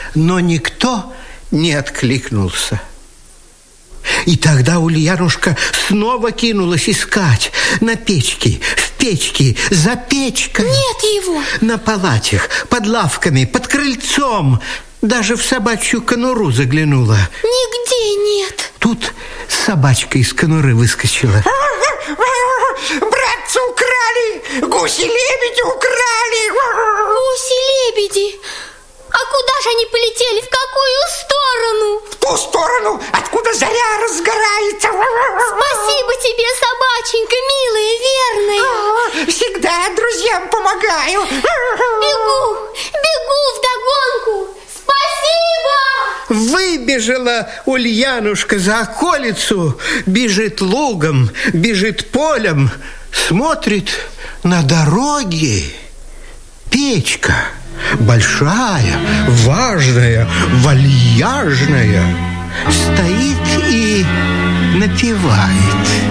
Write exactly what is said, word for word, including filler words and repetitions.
но никто не откликнулся. И тогда Ульянушка снова кинулась искать на печке, в печке, за печкой. Нет его. На палатях, под лавками, под крыльцом. Даже в собачью конуру заглянула. Нигде нет. Тут собачка из конуры выскочила. Братца украли! Гуси-лебеди украли! Гуси-лебеди? А куда же они полетели? В какую сторону? В ту сторону, откуда заря разгорается. Спасибо тебе, собаченька, милая, верная. Всегда друзьям помогаю. Бегу, бегу вдогонку. Спасибо! Выбежала Ульянушка за околицу, бежит лугом, бежит полем, смотрит на дороге. Печка большая, важная, вальяжная, стоит и напевает.